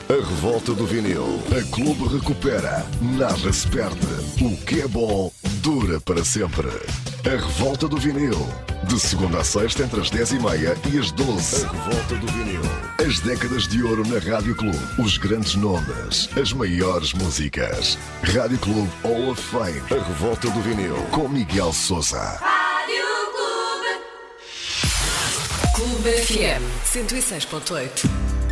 A revolta do vinil. A Clube recupera. Nada se perde. O que é bom dura para sempre. A revolta do vinil. De segunda a sexta entre as 10h30 e as 12. A revolta do vinil. As décadas de ouro na Rádio Clube. Os grandes nomes. As maiores músicas. Rádio Clube Hall of Fame. A revolta do vinil. Com Miguel Sousa. Rádio Clube. Clube FM 106.8.